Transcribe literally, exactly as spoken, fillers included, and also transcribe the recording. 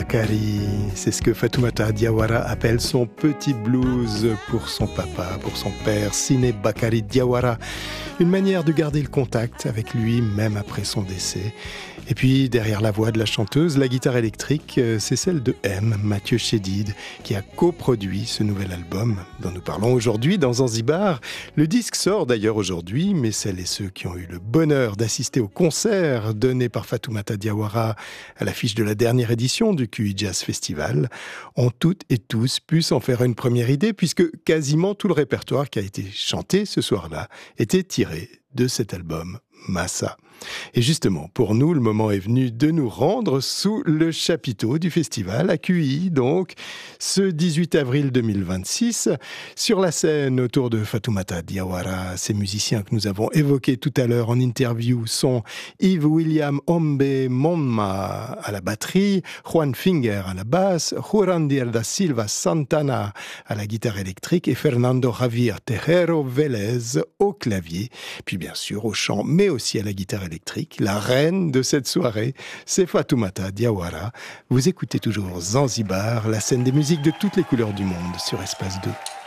Bakari. C'est ce que Fatoumata Diawara appelle son petit blues pour son papa, pour son père, Sine Bakari Diawara. Une manière de garder le contact avec lui, même après son décès. Et puis, derrière la voix de la chanteuse, la guitare électrique, c'est celle de M, Mathieu Chédid, qui a coproduit ce nouvel album dont nous parlons aujourd'hui dans Zanzibar. Le disque sort d'ailleurs aujourd'hui, mais celles et ceux qui ont eu le bonheur d'assister au concert donné par Fatoumata Diawara à l'affiche de la dernière édition du Q I Jazz Festival ont toutes et tous pu s'en faire une première idée, puisque quasiment tout le répertoire qui a été chanté ce soir-là était tiré de cet album Massa. Et justement, pour nous, le moment est venu de nous rendre sous le chapiteau du festival, à Q I, donc, ce dix-huit avril deux mille vingt-six. Sur la scène, autour de Fatoumata Diawara, ces musiciens que nous avons évoqués tout à l'heure en interview sont Yves William Ombe Monma à la batterie, Juan Finger à la basse, Jurandir da Silva Santana à la guitare électrique et Fernando Javier Tejero Vélez au clavier, puis bien sûr au chant, mais aussi à la guitare électrique. électrique. La reine de cette soirée, c'est Fatoumata Diawara. Vous écoutez toujours Zanzibar, la scène des musiques de toutes les couleurs du monde sur Espace deux.